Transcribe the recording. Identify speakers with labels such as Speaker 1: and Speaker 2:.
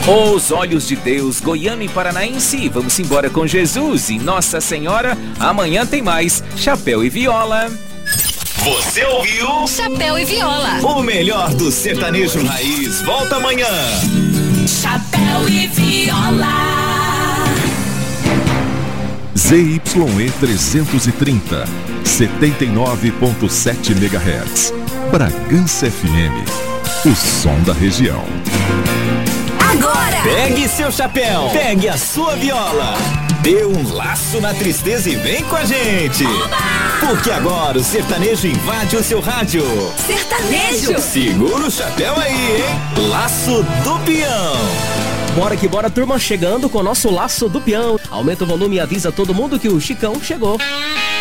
Speaker 1: Os olhos de Deus, goiano e paranaense, vamos embora com Jesus e Nossa Senhora. Amanhã tem mais Chapéu e Viola.
Speaker 2: Você ouviu?
Speaker 3: Chapéu e Viola.
Speaker 2: O melhor do sertanejo raiz. Volta amanhã.
Speaker 3: Chapéu e Viola.
Speaker 4: ZYE 330, 79.7 MHz. Bragança FM. O som da região.
Speaker 3: Agora!
Speaker 2: Pegue seu chapéu, pegue a sua viola, dê um laço na tristeza e vem com a gente.
Speaker 3: Oba!
Speaker 2: Porque agora o sertanejo invade o seu rádio.
Speaker 3: Sertanejo!
Speaker 2: Segura o chapéu aí, hein? Laço do Peão.
Speaker 5: Bora que bora, turma, chegando com o nosso Laço do Peão. Aumenta o volume e avisa todo mundo que o Chicão chegou.